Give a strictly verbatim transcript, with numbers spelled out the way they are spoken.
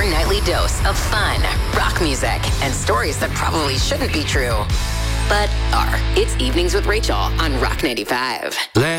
Your nightly dose of fun, rock music, and stories that probably shouldn't be true, but are. It's Evenings with Rachel on Rock ninety-five. Left